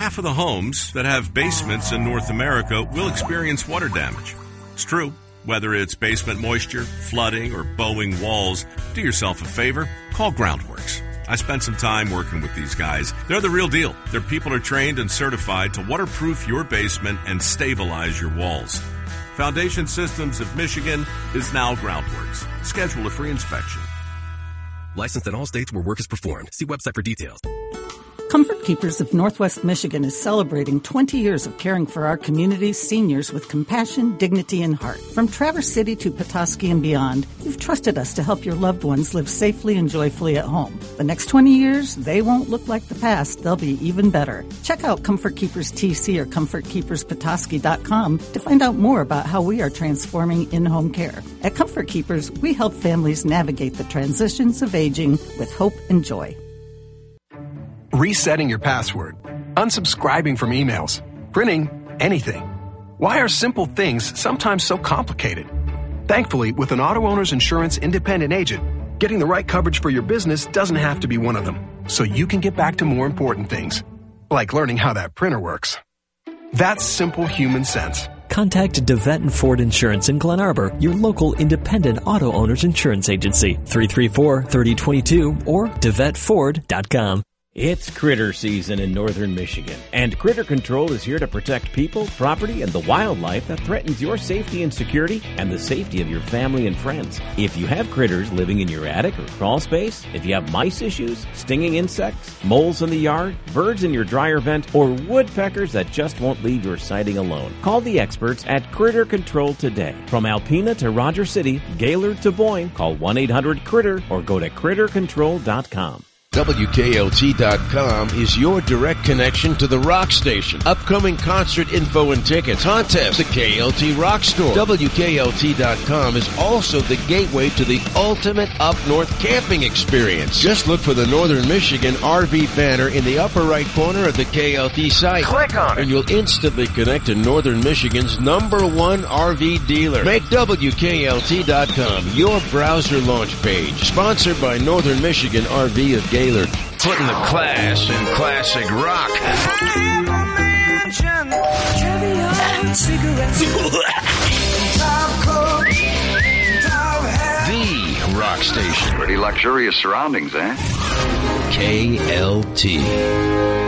half of the homes that have basements in North America will experience water damage. It's true. Whether it's basement moisture, flooding, or bowing walls, do yourself a favor, call Groundworks. I spent some time working with these guys. They're the real deal. Their people are trained and certified to waterproof your basement and stabilize your walls. Foundation Systems of Michigan is now Groundworks. Schedule a free inspection. Licensed in all states where work is performed. See website for details. Comfort Keepers of Northwest Michigan is celebrating 20 years of caring for our community's seniors with compassion, dignity, and heart. From Traverse City to Petoskey and beyond, you've trusted us to help your loved ones live safely and joyfully at home. The next 20 years, they won't look like the past. They'll be even better. Check out Comfort Keepers TC or ComfortKeepersPetoskey.com to find out more about how we are transforming in-home care. At Comfort Keepers, we help families navigate the transitions of aging with hope and joy. Resetting your password, unsubscribing from emails, printing anything. Why are simple things sometimes so complicated? Thankfully, with an Auto Owners Insurance independent agent, getting the right coverage for your business doesn't have to be one of them, so you can get back to more important things, like learning how that printer works. That's simple human sense. Contact DeVette & Ford Insurance in Glen Arbor, your local independent auto owners insurance agency, 334-3022 or DeVetteFord.com. It's critter season in northern Michigan, and Critter Control is here to protect people, property, and the wildlife that threatens your safety and security and the safety of your family and friends. If you have critters living in your attic or crawl space, if you have mice issues, stinging insects, moles in the yard, birds in your dryer vent, or woodpeckers that just won't leave your siding alone, call the experts at Critter Control today. From Alpena to Roger City, Gaylord to Boyne, call 1-800-CRITTER or go to CritterControl.com. WKLT.com is your direct connection to the rock station. Upcoming concert info and tickets, contests, the KLT Rock Store. WKLT.com is also the gateway to the ultimate up-north camping experience. Just look for the Northern Michigan RV banner in the upper right corner of the KLT site. Click on it, and you'll instantly connect to Northern Michigan's #1 RV dealer. Make WKLT.com your browser launch page. Sponsored by Northern Michigan RV of Gaylord. Putting the class in classic rock. The rock station. Pretty luxurious surroundings, eh? KLT.